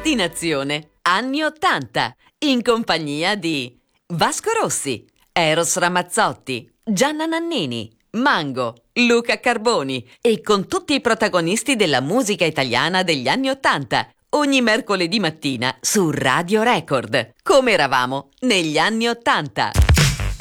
Destinazione anni 80, in compagnia di Vasco Rossi, Eros Ramazzotti, Gianna Nannini, Mango, Luca Carboni e con tutti i protagonisti della musica italiana degli anni 80, ogni mercoledì mattina su Radio Record. Come eravamo negli anni 80.